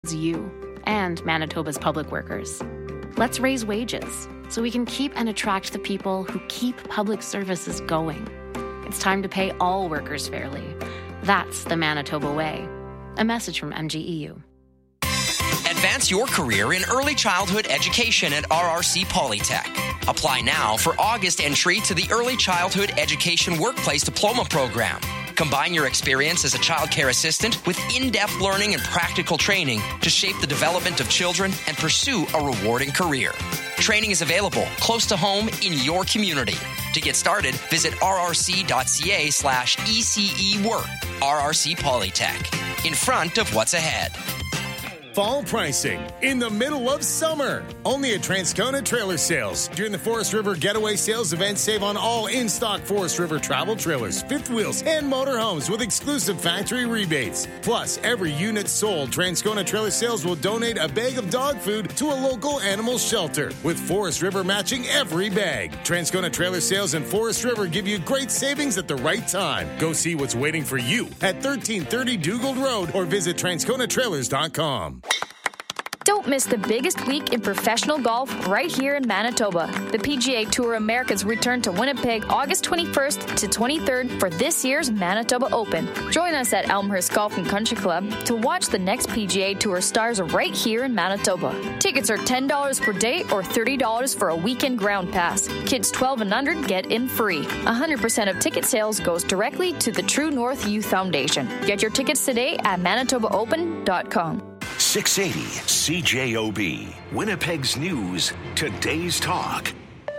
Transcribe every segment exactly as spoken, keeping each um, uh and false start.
you and Manitoba's public workers. Let's raise wages so we can keep and attract the people who keep public services going. It's time to pay all workers fairly. That's the Manitoba way. A message from M G E U. Advance your career in early childhood education at R R C Polytech. Apply now for August entry to the Early Childhood Education Workplace Diploma Program. Combine your experience as a child care assistant with in-depth learning and practical training to shape the development of children and pursue a rewarding career. Training is available close to home in your community. To get started, visit rrc.ca slash ECE work. R R C Polytech, in front of what's ahead. Fall pricing in the middle of summer. Only at Transcona Trailer Sales. During the Forest River Getaway Sales event, save on all in-stock Forest River travel trailers, fifth wheels, and motorhomes with exclusive factory rebates. Plus, every unit sold, Transcona Trailer Sales will donate a bag of dog food to a local animal shelter, with Forest River matching every bag. Transcona Trailer Sales and Forest River give you great savings at the right time. Go see what's waiting for you at thirteen thirty Dugald Road or visit transcona trailers dot com. Don't miss the biggest week in professional golf right here in Manitoba. The P G A Tour Americas return to Winnipeg August twenty-first to twenty-third for this year's Manitoba Open. Join us at Elmhurst Golf and Country Club to watch the next P G A Tour stars right here in Manitoba. Tickets are ten dollars per day or thirty dollars for a weekend ground pass. Kids twelve and under get in free. one hundred percent of ticket sales goes directly to the True North Youth Foundation. Get your tickets today at manitoba open dot com. six eighty C J O B, Winnipeg's News, today's talk.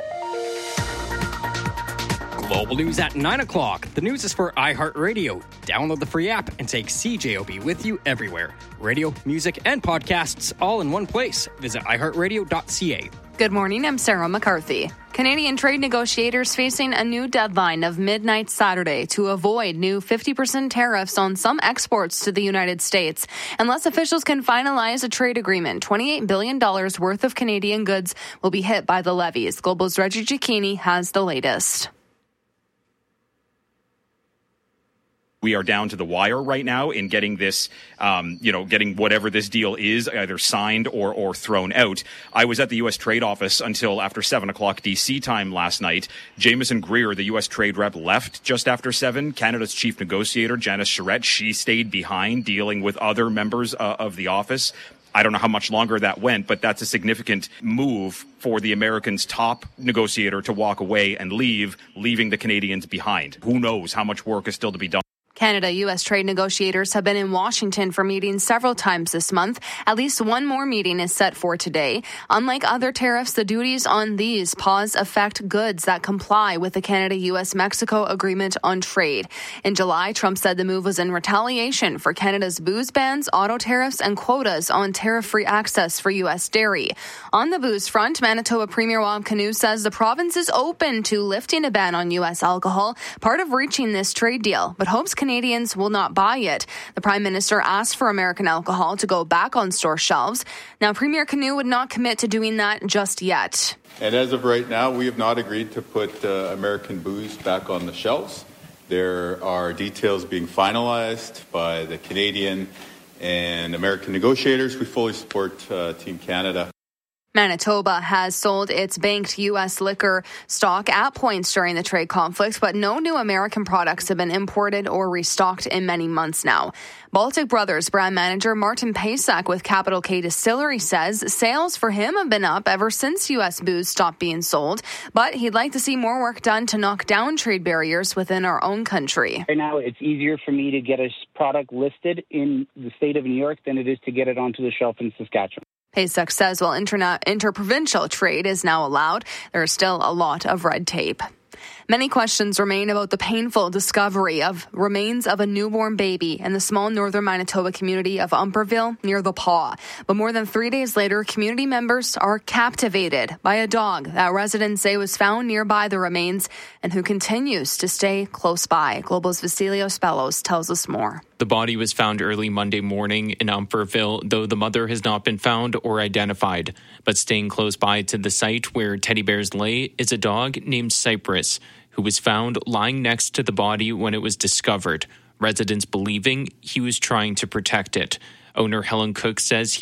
Global news at nine o'clock. The news is for iHeartRadio. Download the free app and take C J O B with you everywhere. Radio, music, and podcasts all in one place. Visit i heart radio dot c a. Good morning, I'm Sarah McCarthy. Canadian trade negotiators facing a new deadline of midnight Saturday to avoid new fifty percent tariffs on some exports to the United States. Unless officials can finalize a trade agreement, twenty-eight billion dollars worth of Canadian goods will be hit by the levies. Global's Reggie Cicchini has the latest. We are down to the wire right now in getting this, um, you know, getting whatever this deal is either signed or, or thrown out. I was at the U S Trade Office until after seven o'clock D C time last night. Jameson Greer, the U S Trade rep, left just after seven. Canada's chief negotiator, Janice Charette, she stayed behind dealing with other members uh, of the office. I don't know how much longer that went, but that's a significant move for the Americans' top negotiator to walk away and leave, leaving the Canadians behind. Who knows how much work is still to be done. Canada-U S trade negotiators have been in Washington for meetings several times this month. At least one more meeting is set for today. Unlike other tariffs, the duties on these pause affect goods that comply with the Canada-U S Mexico Agreement on Trade. In July, Trump said the move was in retaliation for Canada's booze bans, auto tariffs, and quotas on tariff-free access for U S dairy. On the booze front, Manitoba Premier Wab Kinew says the province is open to lifting a ban on U S alcohol, part of reaching this trade deal, but hopes Canadians will not buy it. The Prime Minister asked for American alcohol to go back on store shelves. Now, Premier Kinew would not commit to doing that just yet. And as of right now, we have not agreed to put uh, American booze back on the shelves. There are details being finalized by the Canadian and American negotiators. We fully support uh, Team Canada. Manitoba has sold its banked U S liquor stock at points during the trade conflict, but no new American products have been imported or restocked in many months now. Baltic Brothers brand manager Martin Pasak with Capital K Distillery says sales for him have been up ever since U S booze stopped being sold, but he'd like to see more work done to knock down trade barriers within our own country. Right now, it's easier for me to get a product listed in the state of New York than it is to get it onto the shelf in Saskatchewan. Pasak says while interna- interprovincial trade is now allowed, there is still a lot of red tape. Many questions remain about the painful discovery of remains of a newborn baby in the small northern Manitoba community of Umperville near the Paw. But more than three days later, community members are captivated by a dog that residents say was found nearby the remains and who continues to stay close by. Global's Vasilios Spellos tells us more. The body was found early Monday morning in Umperville, though the mother has not been found or identified. But staying close by to the site where teddy bears lay is a dog named Cypress, who was found lying next to the body when it was discovered, residents believing he was trying to protect it. Owner Helen Cook says